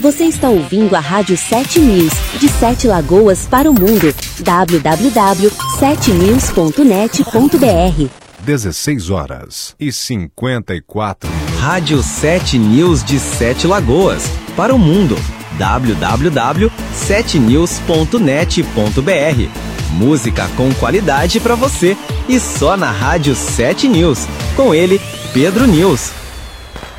Você está ouvindo a Rádio 7 News, de 7 Lagoas para o mundo. www.7news.net.br 16h54. Rádio 7 News de 7 Lagoas para o mundo. www.7news.net.br Música com qualidade para você e só na Rádio 7 News. Com ele, Pedro News.